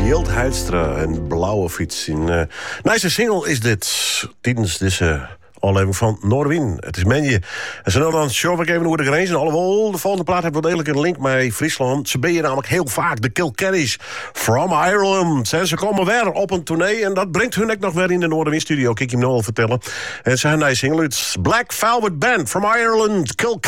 Jilt Heidstra en Blauwe Fiets. Een nice single is dit. Tijdens deze aflevering van Noorwin. Het is Menje. En zo dan show ik even over de grens. En alhoewel, de volgende plaat heeft wel degelijk een link met Friesland. Ze ben je namelijk heel vaak de Kilkennys from Ireland. En ze komen weer op een tournee. En dat brengt hun ook nog weer in de Noorwin studio. Kijk je hem nou al vertellen. En ze hebben een nice single. It's Black Velvet Band from Ireland. Kilkenny.